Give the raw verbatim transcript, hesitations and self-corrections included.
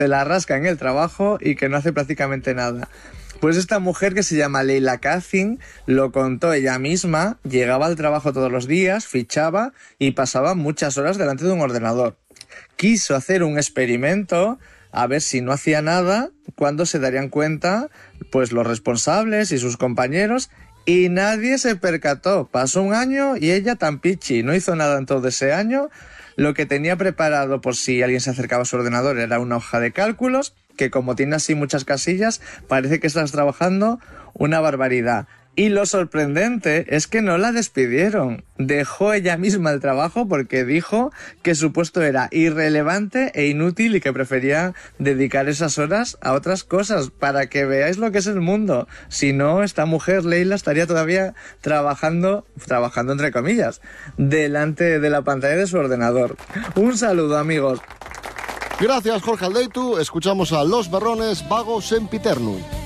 se la rasca en el trabajo y que no hace prácticamente nada. Pues esta mujer, que se llama Leila Kazim, lo contó ella misma, llegaba al trabajo todos los días, fichaba y pasaba muchas horas delante de un ordenador. Quiso hacer un experimento a ver si no hacía nada, cuándo se darían cuenta pues los responsables y sus compañeros, y nadie se percató. Pasó un año y ella tan pichi, no hizo nada en todo ese año. Lo que tenía preparado por si alguien se acercaba a su ordenador era una hoja de cálculos, que como tiene así muchas casillas, parece que estás trabajando una barbaridad. Y lo sorprendente es que no la despidieron. Dejó ella misma el trabajo porque dijo que su puesto era irrelevante e inútil y que prefería dedicar esas horas a otras cosas, para que veáis lo que es el mundo. Si no, esta mujer, Leila, estaría todavía trabajando, trabajando entre comillas, delante de la pantalla de su ordenador. Un saludo, amigos. Gracias, Jorge Aldeitu. Escuchamos a Los Berrones, Vagos Sempiternum.